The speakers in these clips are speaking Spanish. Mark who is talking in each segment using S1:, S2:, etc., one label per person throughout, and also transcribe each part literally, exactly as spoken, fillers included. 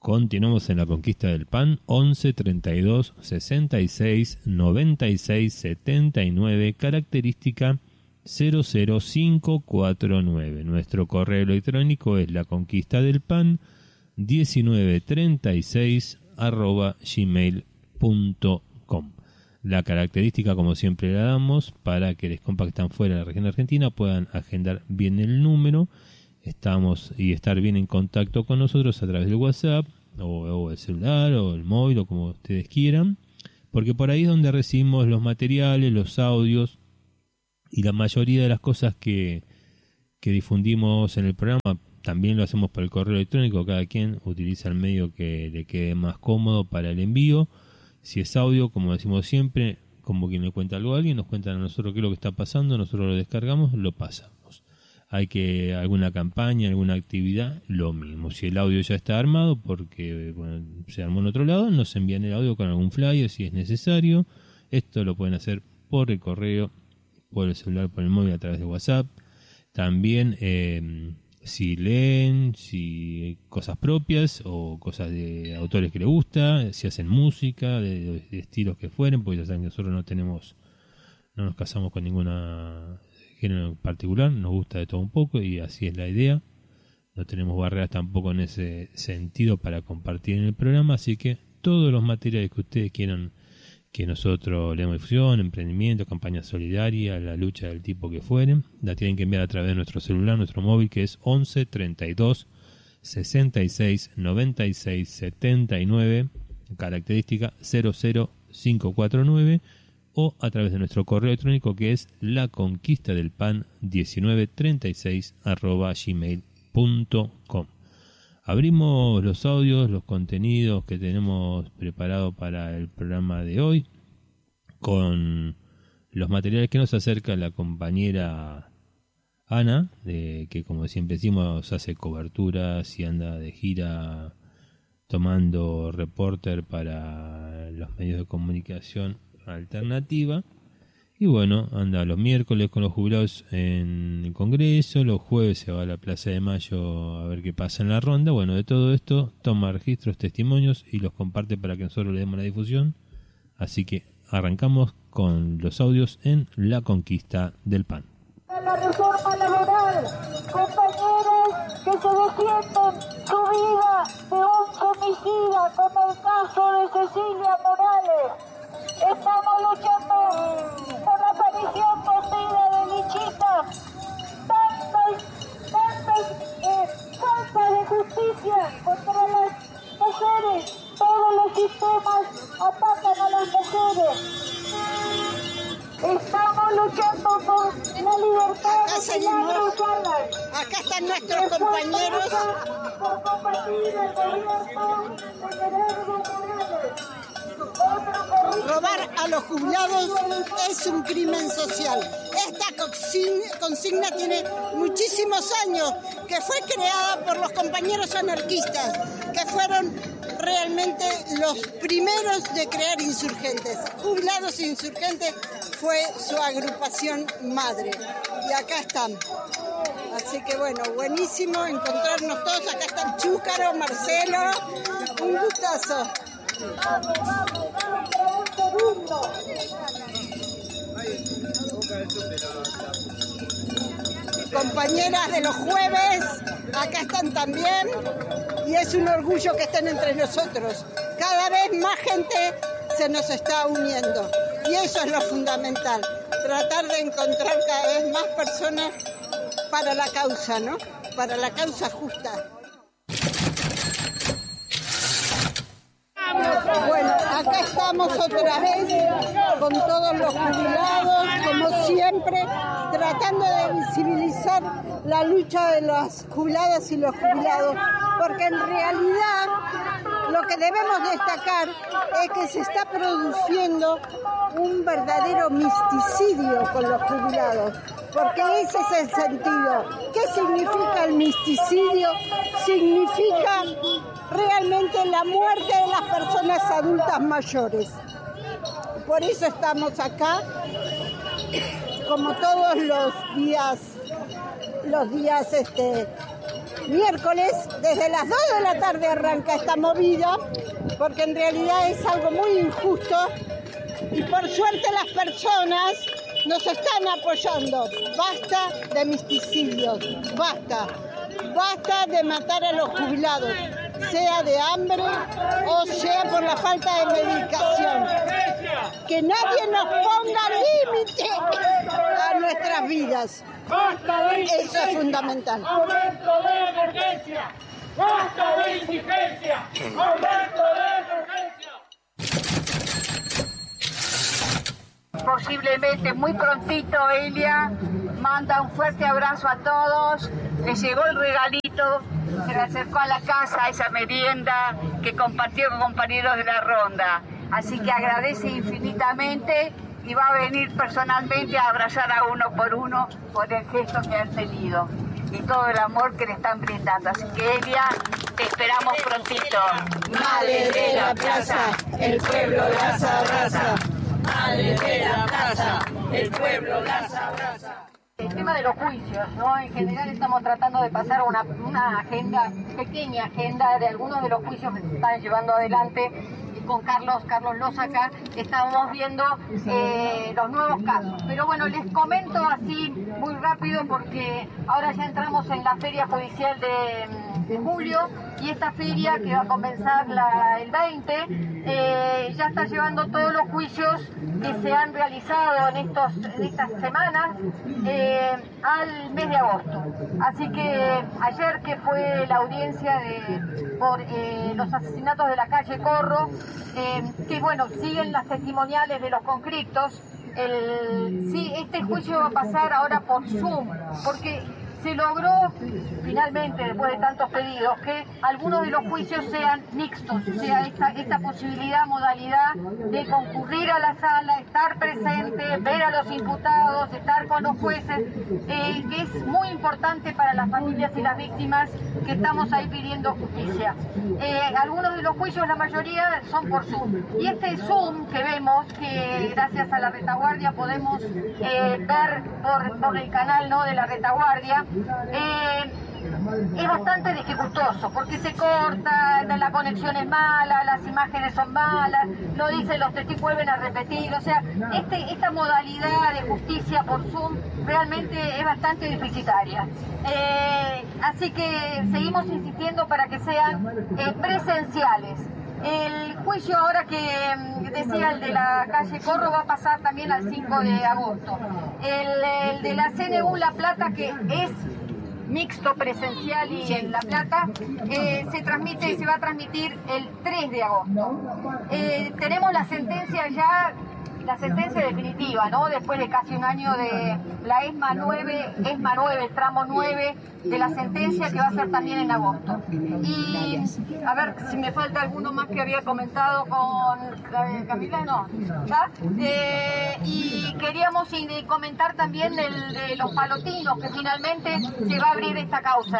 S1: Continuamos en la conquista del pan. Once treinta y dos sesenta y seis noventa y seis setenta y nueve, característica cero cero cinco cuatro nueve. Nuestro correo electrónico es la conquista del pan diecinueve treinta y seis arroba gmail punto com. La característica, como siempre la damos, para que les compas que están fuera de la región argentina puedan agendar bien el número. Estamos y estar bien en contacto con nosotros a través del WhatsApp o, o el celular o el móvil o como ustedes quieran, porque por ahí es donde recibimos los materiales, los audios y la mayoría de las cosas que, que difundimos en el programa. También lo hacemos por el correo electrónico, cada quien utiliza el medio que le quede más cómodo para el envío. Si es audio, como decimos siempre, como quien le cuenta algo a alguien, nos cuentan a nosotros qué es lo que está pasando, nosotros lo descargamos, lo pasamos. Hay que alguna campaña, alguna actividad, lo mismo. Si el audio ya está armado, porque bueno, se armó en otro lado, nos envían el audio con algún flyer si es necesario. Esto lo pueden hacer por el correo, por el celular, por el móvil, a través de WhatsApp. También eh, si leen, si cosas propias o cosas de autores que les gusta, si hacen música, de, de estilos que fueren, porque ya saben que nosotros no tenemos, no nos casamos con ninguna género en particular, nos gusta de todo un poco y así es la idea. No tenemos barreras tampoco en ese sentido para compartir en el programa, así que todos los materiales que ustedes quieran que nosotros le demos difusión, emprendimiento, campaña solidaria, la lucha del tipo que fueren, la tienen que enviar a través de nuestro celular, nuestro móvil, que es once treinta y dos sesenta y seis noventa y seis setenta y nueve, característica cero cero cinco cuatro nueve, o a través de nuestro correo electrónico, que es la conquista del pan diecinueve treinta y seis arroba gmail punto com. Abrimos los audios, los contenidos que tenemos preparados para el programa de hoy, con los materiales que nos acerca la compañera Ana, de, que como siempre decimos hace coberturas y anda de gira tomando reporter para los medios de comunicación alternativa. Y bueno, anda los miércoles con los jubilados en el Congreso, los jueves se va a la Plaza de Mayo a ver qué pasa en la ronda. Bueno, de todo esto toma registros, testimonios y los comparte para que nosotros le demos la difusión. Así que arrancamos con los audios en La Conquista del Pan.
S2: La reforma laboral, compañeros que se defienden su vida de un femicida, como el caso de Cecilia Morales. Estamos luchando por la aparición por vida de Lichita. Tantas, tantas eh, faltas de justicia contra las mujeres. Todos los sistemas atacan a las mujeres. Estamos luchando por la libertad
S3: Acá
S2: de
S3: seguimos. Acá están nuestros compañeros.
S2: Por combatir el gobierno de Gerardo Morales.
S3: Robar a los jubilados es un crimen social. Esta consigna tiene muchísimos años, que fue creada por los compañeros anarquistas, que fueron realmente los primeros de crear Insurgentes. Jubilados e Insurgentes fue su agrupación madre. Y acá están. Así que bueno, buenísimo encontrarnos todos. Acá están Chúcaro, Marcelo. Un gustazo.
S2: Vamos, vamos, vamos, por un segundo.
S3: Compañeras de los jueves, acá están también, y es un orgullo que estén entre nosotros. Cada vez más gente se nos está uniendo, y eso es lo fundamental, tratar de encontrar cada vez más personas para la causa, ¿no? Para la causa justa. Bueno, acá estamos otra vez con todos los jubilados, como siempre, tratando de visibilizar la lucha de las jubiladas y los jubilados, porque en realidad lo que debemos destacar es que se está produciendo un verdadero misticidio con los jubilados, porque ese es el sentido. ¿Qué significa el misticidio? Significa realmente la muerte de las personas adultas mayores. Por eso estamos acá, como todos los días, los días este, miércoles, desde las dos de la tarde arranca esta movida, porque en realidad es algo muy injusto y por suerte las personas nos están apoyando. Basta de misticidios, basta, basta de matar a los jubilados, sea de hambre o sea por la falta de medicación. Que nadie nos ponga límite a nuestras vidas. Eso es fundamental.
S4: ¡Aumento de emergencia! ¡Basta de indigencia! ¡Aumento de emergencia!
S2: Posiblemente muy prontito Elia manda un fuerte abrazo a todos, le llegó el regalito, se le acercó a la casa a esa merienda que compartió con compañeros de la ronda, así que agradece infinitamente y va a venir personalmente a abrazar a uno por uno por el gesto que han tenido y todo el amor que le están brindando, así que Elia, te esperamos prontito.
S3: Madre de la plaza, el pueblo las abraza.
S2: Madre de la plaza, el pueblo las abraza. El tema de los juicios, ¿no? En general estamos tratando de pasar una, una agenda, pequeña agenda de algunos de los juicios que se están llevando adelante. Con Carlos, Carlos Lósaca, estamos viendo eh, los nuevos casos. Pero bueno, les comento así muy rápido porque ahora ya entramos en la feria judicial de, de julio y esta feria que va a comenzar la, el veinte eh, ya está llevando todos los juicios que se han realizado en, estos, en estas semanas eh, al mes de agosto. Así que ayer, que fue la audiencia de, por eh, los asesinatos de la calle Corro, eh, que bueno, siguen las testimoniales de los conscriptos, el, sí, este juicio va a pasar ahora por Zoom, porque se logró finalmente, después de tantos pedidos, que algunos de los juicios sean mixtos, o sea, esta, esta posibilidad, modalidad de concurrir a la sala, estar presente, ver a los imputados, estar con los jueces, eh, que es muy importante para las familias y las víctimas que estamos ahí pidiendo justicia. Eh, algunos de los juicios, la mayoría, son por Zoom. Y este Zoom que vemos, que gracias a la retaguardia podemos eh, ver por, por el canal, ¿no?, de la retaguardia, Eh, es bastante dificultoso porque se corta, la conexión es mala, las imágenes son malas, lo dicen los testigos, vuelven a repetir, o sea, este, esta modalidad de justicia por Zoom realmente es bastante deficitaria. Eh, así que seguimos insistiendo para que sean eh, presenciales. El juicio ahora que decía el de la calle Corro va a pasar también al cinco de agosto. El, el de la C N U La Plata, que es mixto presencial y en La Plata, eh, se transmite, se va a transmitir el tres de agosto. Eh, tenemos la sentencia ya, la sentencia definitiva, ¿no? Después de casi un año de la ESMA nueve, ESMA nueve, el tramo nueve de la sentencia, que va a ser también en agosto. Y a ver si me falta alguno más que había comentado con Camila, no, ¿ya? Eh, y queríamos comentar también el de los palotinos, que finalmente se va a abrir esta causa.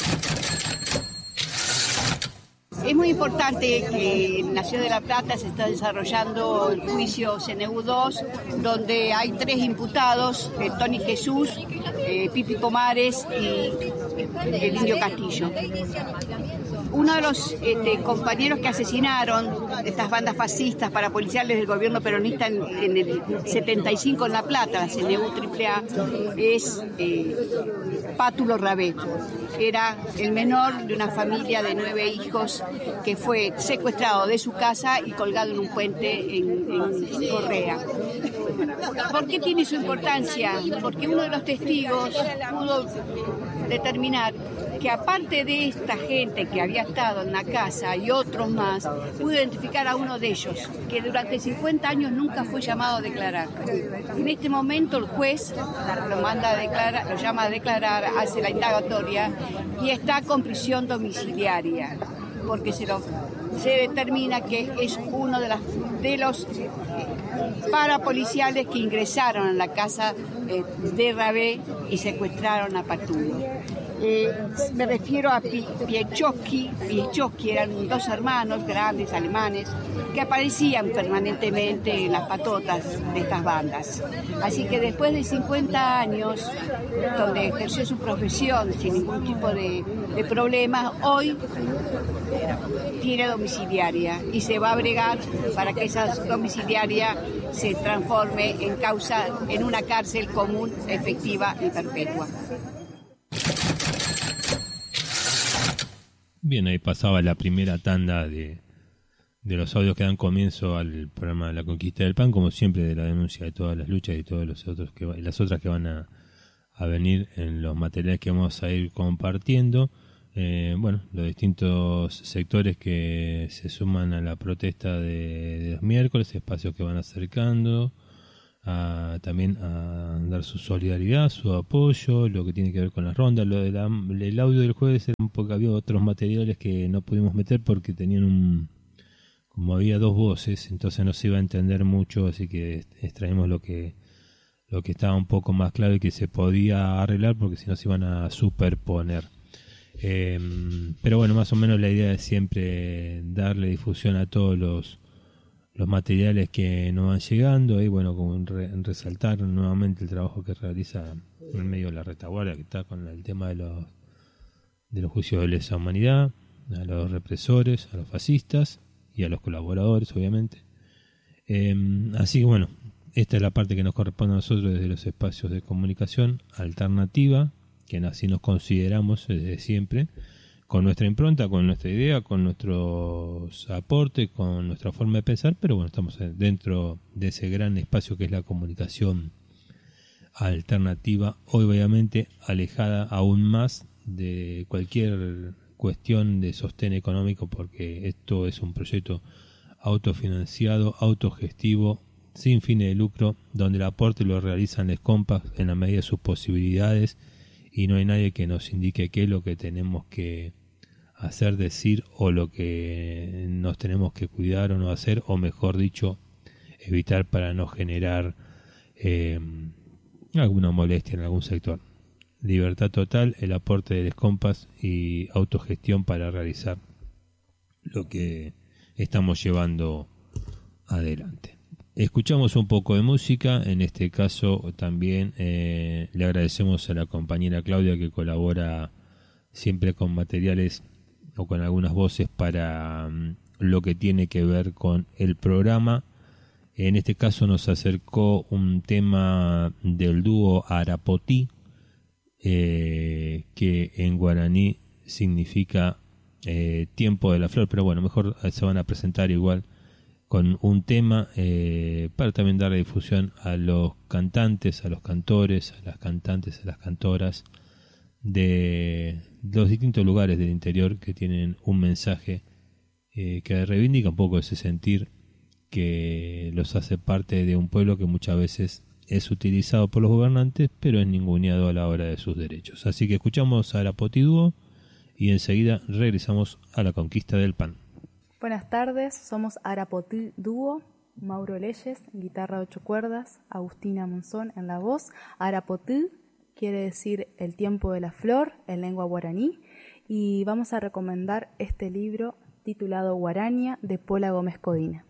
S5: Es muy importante que en la ciudad de La Plata se está desarrollando el juicio C N U dos, donde hay tres imputados, eh, Tony Jesús, eh, Pipi Pomares y el Indio Castillo. Uno de los este, compañeros que asesinaron estas bandas fascistas parapoliciales del gobierno peronista en, en el setenta y cinco en La Plata, la C N U triple A, es eh, Pátulo Rabé. Era el menor de una familia de nueve hijos que fue secuestrado de su casa y colgado en un puente en, en Correa. ¿Por qué tiene su importancia? Porque uno de los testigos pudo determinar que aparte de esta gente que había estado en la casa y otros más, pudo identificar a uno de ellos, que durante cincuenta años nunca fue llamado a declarar. En este momento el juez lo manda a declarar, lo llama a declarar, hace la indagatoria y está con prisión domiciliaria, porque se, lo, se determina que es uno de, las, de los parapoliciales que ingresaron a la casa eh, de Rabé y secuestraron a Pátulo. Eh, me refiero a Pi- Piechowski. Piechowski eran dos hermanos grandes alemanes que aparecían permanentemente en las patotas de estas bandas. Así que después de cincuenta años, donde ejerció su profesión sin ningún tipo de, de problemas, hoy tiene domiciliaria y se va a bregar para que esa domiciliaria se transforme en causa, en una cárcel común, efectiva y perpetua.
S1: Bien, ahí pasaba la primera tanda de, de los audios que dan comienzo al programa de La Conquista del Pan, como siempre, de la denuncia de todas las luchas y todos los otros que va, y las otras que van a, a venir en los materiales que vamos a ir compartiendo. Eh, bueno, los distintos sectores que se suman a la protesta de, de los miércoles, espacios que van acercando, a, también a dar su solidaridad, su apoyo, lo que tiene que ver con las rondas. Lo del audio del jueves era un poco, había otros materiales que no pudimos meter porque tenían un, como había dos voces, entonces no se iba a entender mucho, así que extraímos lo que lo que estaba un poco más claro y que se podía arreglar, porque si no se iban a superponer. Eh, pero bueno, más o menos la idea es siempre darle difusión a todos los los materiales que nos van llegando y bueno, como re, resaltar nuevamente el trabajo que realiza en medio de la retaguardia, que está con el tema de los de los juicios de lesa humanidad, a los represores, a los fascistas y a los colaboradores, obviamente. Eh, así que bueno, esta es la parte que nos corresponde a nosotros desde los espacios de comunicación alternativa, que así nos consideramos desde siempre, con nuestra impronta, con nuestra idea, con nuestros aportes, con nuestra forma de pensar, pero bueno, estamos dentro de ese gran espacio que es la comunicación alternativa, hoy obviamente alejada aún más de cualquier cuestión de sostén económico, porque esto es un proyecto autofinanciado, autogestivo, sin fines de lucro, donde el aporte lo realizan les compas en la medida de sus posibilidades y no hay nadie que nos indique qué es lo que tenemos que hacer, decir o lo que nos tenemos que cuidar o no hacer, o mejor dicho, evitar para no generar eh, alguna molestia en algún sector. Libertad total, el aporte de les compas y autogestión para realizar lo que estamos llevando adelante. Escuchamos un poco de música, en este caso también eh, le agradecemos a la compañera Claudia que colabora siempre con materiales o con algunas voces para um, lo que tiene que ver con el programa. En este caso nos acercó un tema del dúo Arapotí, eh, que en guaraní significa eh, tiempo de la flor, pero bueno, mejor se van a presentar igual con un tema eh, para también darle difusión a los cantantes, a los cantores, a las cantantes, a las cantoras de los distintos lugares del interior que tienen un mensaje eh, que reivindica un poco ese sentir que los hace parte de un pueblo que muchas veces es utilizado por los gobernantes, pero es ninguneado a la hora de sus derechos. Así que escuchamos a Arapotí Dúo y enseguida regresamos a la conquista del pan.
S6: Buenas tardes, somos Arapotí Dúo, Mauro Leyes, guitarra ocho cuerdas, Agustina Monzón en la voz. Arapotí quiere decir el tiempo de la flor en lengua guaraní, y vamos a recomendar este libro titulado Guarania de Pola Gómez Codina.